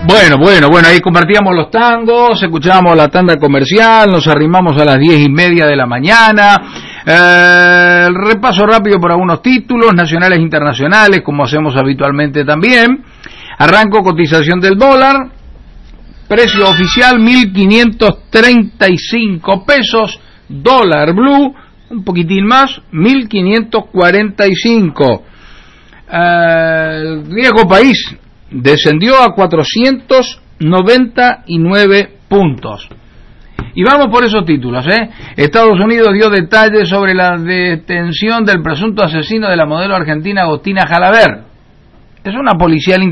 Bueno, ahí compartíamos los tangos, escuchábamos la tanda comercial, nos arrimamos a las 10:30 de la mañana. El repaso rápido por algunos títulos nacionales e internacionales, como hacemos habitualmente también. Arranco cotización del dólar, precio oficial 1.535 pesos, dólar blue, un poquitín más, 1.545. El riesgo país descendió a 499 puntos. Y vamos por esos títulos, Estados Unidos dio detalles sobre la detención del presunto asesino de la modelo argentina Agostina Jalaber. Es una policial